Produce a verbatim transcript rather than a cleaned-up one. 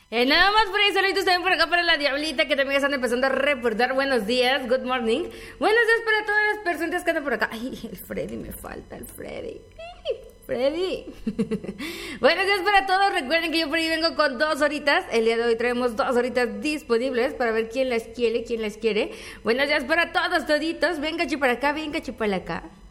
Eh, nada más por ahí, saluditos también por acá para la Diablita, que también están empezando a reportar. Buenos días, good morning. Buenos días para todas las personas que andan por acá. Ay, el Freddy, me falta el Freddy. Freddy. Buenos días para todos. Recuerden que yo por ahí vengo con dos horitas. El día de hoy traemos dos horitas disponibles para ver quién las quiere, quién las quiere. Buenos días para todos, toditos. Venga, chi para acá, venga, chi para acá.